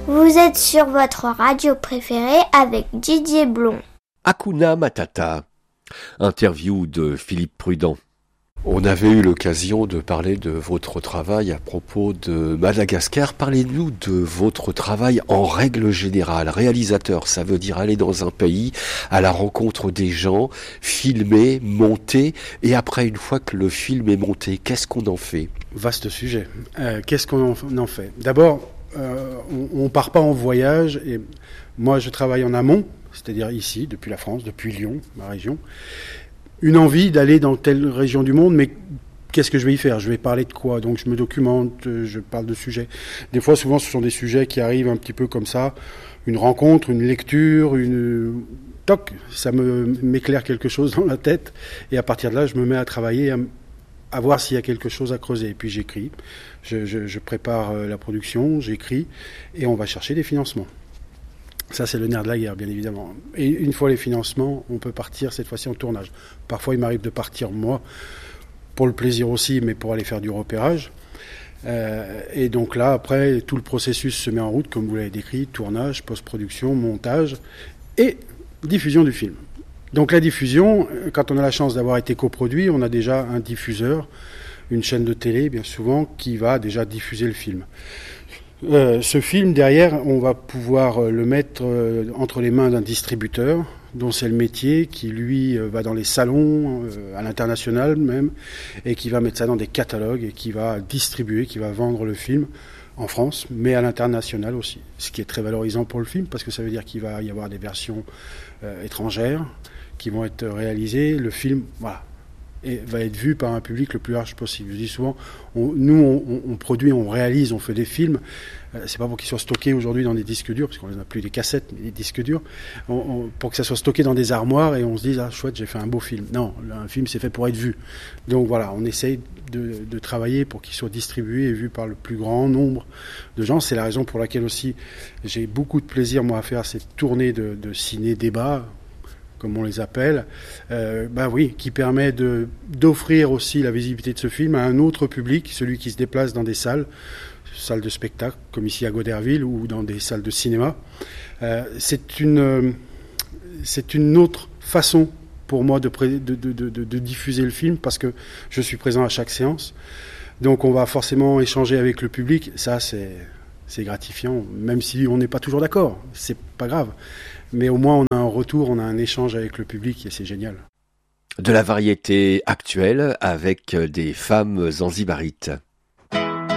Vous êtes sur votre radio préférée avec Didier Blond. Hakuna Matata. Interview de Philippe Prudent. On avait eu l'occasion de parler de votre travail à propos de Madagascar. Parlez-nous de votre travail en règle générale. Réalisateur, ça veut dire aller dans un pays à la rencontre des gens, filmer, monter, et après, une fois que le film est monté, qu'est-ce qu'on en fait ? Vaste sujet. Qu'est-ce qu'on en fait ? D'abord, on part pas en voyage, et moi je travaille en amont, c'est-à-dire ici, depuis la France, depuis Lyon, ma région. Une envie d'aller dans telle région du monde, mais qu'est-ce que je vais y faire ? Je vais parler de quoi ? Donc je me documente, je parle de sujets. Des fois, souvent, ce sont des sujets qui arrivent un petit peu comme ça, une rencontre, une lecture, toc, ça m'éclaire quelque chose dans la tête, et à partir de là, je me mets à travailler, à voir s'il y a quelque chose à creuser. Et puis j'écris, je prépare la production, j'écris, et on va chercher des financements. Ça, c'est le nerf de la guerre, bien évidemment. Et une fois les financements, on peut partir cette fois-ci en tournage. Parfois, il m'arrive de partir, moi, pour le plaisir aussi, mais pour aller faire du repérage. Et donc là, après, tout le processus se met en route, comme vous l'avez décrit, tournage, post-production, montage et diffusion du film. Donc la diffusion, quand on a la chance d'avoir été coproduit, on a déjà un diffuseur, une chaîne de télé, bien souvent, qui va déjà diffuser le film. Ce film, derrière, on va pouvoir le mettre entre les mains d'un distributeur, dont c'est le métier, qui lui va dans les salons, à l'international même, et qui va mettre ça dans des catalogues, et qui va distribuer, qui va vendre le film en France, mais à l'international aussi. Ce qui est très valorisant pour le film, parce que ça veut dire qu'il va y avoir des versions étrangères qui vont être réalisées. Le film, voilà, et va être vu par un public le plus large possible. Je dis souvent, on produit, on réalise, on fait des films. C'est pas pour qu'ils soient stockés aujourd'hui dans des disques durs, parce qu'on n'a plus des cassettes, mais des disques durs, pour que ça soit stocké dans des armoires et on se dise, ah chouette, j'ai fait un beau film. Non, un film c'est fait pour être vu. Donc voilà, on essaye de travailler pour qu'il soit distribué et vu par le plus grand nombre de gens. C'est la raison pour laquelle aussi j'ai beaucoup de plaisir, moi, à faire cette tournée de ciné-débat, comme on les appelle, qui permet d'offrir aussi la visibilité de ce film à un autre public, celui qui se déplace dans des salles de spectacle, comme ici à Goderville, ou dans des salles de cinéma. C'est une autre façon pour moi de diffuser le film, parce que je suis présent à chaque séance. Donc on va forcément échanger avec le public. Ça, c'est gratifiant, même si on n'est pas toujours d'accord. C'est pas grave. Mais au moins, on a un retour, on a un échange avec le public, et c'est génial. De la variété actuelle avec des femmes zanzibarites.